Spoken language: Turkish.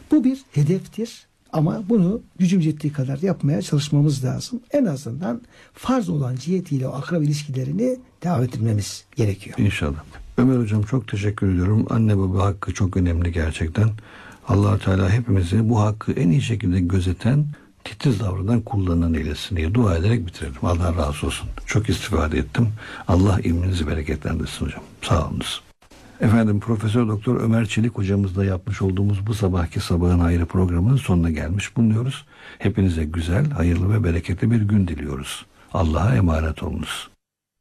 Bu bir hedeftir ama bunu gücümüz yettiği kadar yapmaya çalışmamız lazım. En azından farz olan cihetiyle o akrab ilişkilerini devam ettirmemiz gerekiyor. İnşallah. Ömer Hocam çok teşekkür ediyorum. Anne baba hakkı çok önemli gerçekten. Allah Teala hepimizi bu hakkı en iyi şekilde gözeten, titiz davranan, kullanan eylesin diye dua ederek bitirelim. Allah razı olsun. Çok istifade ettim. Allah ilminizi bereketlendirsin hocam. Sağ olunuz. Efendim Profesör Doktor Ömer Çelik hocamızla yapmış olduğumuz bu sabahki Sabahın Hayrı programının sonuna gelmiş bulunuyoruz. Hepinize güzel, hayırlı ve bereketli bir gün diliyoruz. Allah'a emanet olunuz.